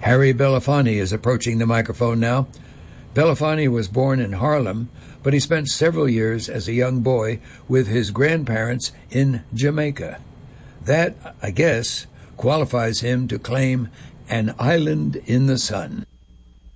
Harry Belafonte is approaching the microphone now. Belafonte was born in Harlem, but he spent several years as a young boy with his grandparents in Jamaica. That, I guess, qualifies him to claim an island in the sun.